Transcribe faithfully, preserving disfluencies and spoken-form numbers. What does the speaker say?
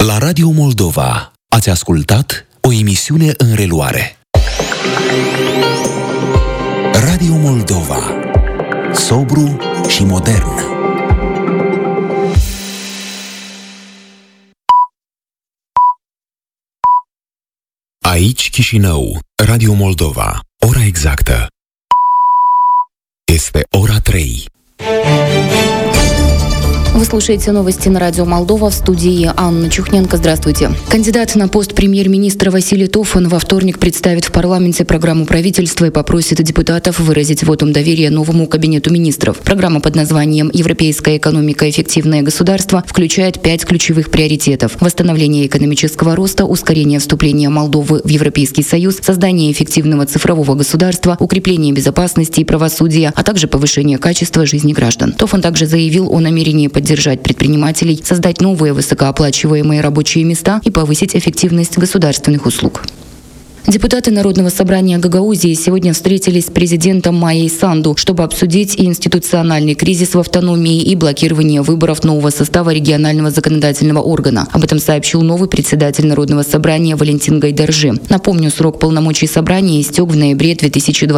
La Radio Moldova ați ascultat o emisiune în reluare. Radio Moldova. Sobru și modern. Aici Chișinău, Radio Moldova. Ora exactă este ora trei. Вы слушаете новости на Радио Молдова, в студии Анна Чухненко. Здравствуйте. Кандидат на пост премьер-министра Василий Тофан во вторник представит в парламенте программу правительства и попросит депутатов выразить вотум доверия новому кабинету министров. Программа под названием «Европейская экономика. Эффективное государство» включает пять ключевых приоритетов: восстановление экономического роста, ускорение вступления Молдовы в Европейский Союз, создание эффективного цифрового государства, укрепление безопасности и правосудия, а также повышение качества жизни граждан. Тофан также заявил о намерении поддержать поддержать предпринимателей, создать новые высокооплачиваемые рабочие места и повысить эффективность государственных услуг. Депутаты Народного собрания Гагаузии сегодня встретились с президентом Майей Санду, чтобы обсудить институциональный кризис в автономии и блокирование выборов нового состава регионального законодательного органа. Об этом сообщил новый председатель Народного собрания Валентин Гайдаржи. Напомню, срок полномочий собрания истек в ноябре две тысячи двадцать